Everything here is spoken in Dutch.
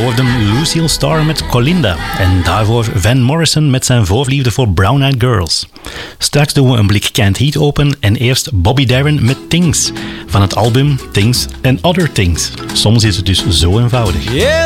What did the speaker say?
hoorden Lucille Starr met Colinda en daarvoor Van Morrison met zijn voorliefde voor Brown Eyed Girls. Straks doen we een blik Canned Heat open en eerst Bobby Darin met Things van het album Things and Other Things. Soms is het dus zo eenvoudig. Yeah,